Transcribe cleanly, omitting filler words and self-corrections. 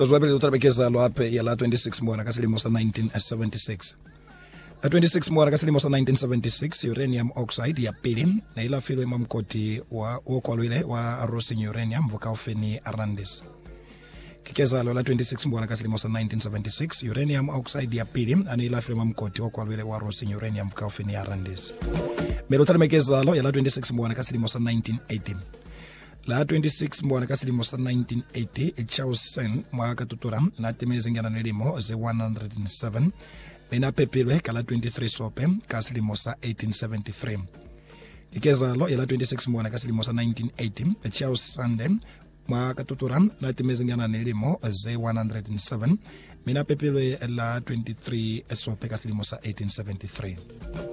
tozwabele utrabekezalo apha yala 26 mwana ka selemo sa 1976. La 26 mwana ka selemo sa 1976 uranium oxide ya pele na ila filo mamkoti wa okwalwile wa Rossing uranium Vukaufeni Arandis. Kikezalo la 26 mwana ka selemo sa 1976 uranium oxide ya pele ana ila filo mamkoti okwalwile wa Rossing uranium Vukaufeni Arandis. Melo trabekezalo yala 26 mwana ka selemo sa 1980. La 26 mwana ka selemo sa 1980 Chausen mwaka tutura na temezingana nelimo ze 107 bena pepilwe kala 23 sope ka selemo sa 1873. Ikezalo yala 26 mwana ka selemo sa 1980 Chausen mwaka tutura na temezingana nelimo ze 107 bena pepilwe la 23 sope ka selemo sa 1873.